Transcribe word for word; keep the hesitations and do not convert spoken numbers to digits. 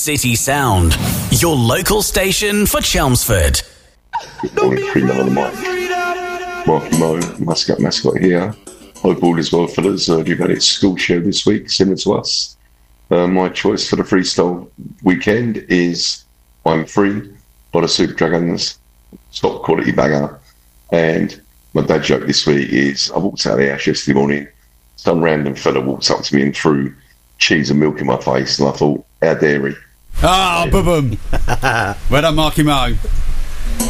City Sound, your local station for Chelmsford. Good morning, three man on the mic. Marky Mo, Muscat Mascot here. Hope all is well, fellas. Uh, you've had a school show this week, similar to us. Uh, my choice for the freestyle weekend is I'm Free by the Super Dragons, top quality banger. And my dad joke this week is I walked out of the house yesterday morning, some random fella walked up to me and threw cheese and milk in my face, and I thought, how dare he? Ah, oh, boom, boom. Well done, Marky Mo.